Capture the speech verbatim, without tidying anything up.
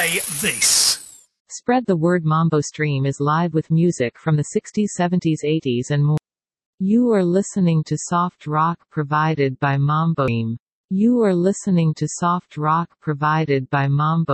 say this. Spread the word. Mambo Stream is live with music from the sixties, seventies, eighties and more. You are listening to soft rock provided by Mambo Stream. You are listening to soft rock provided by Mambo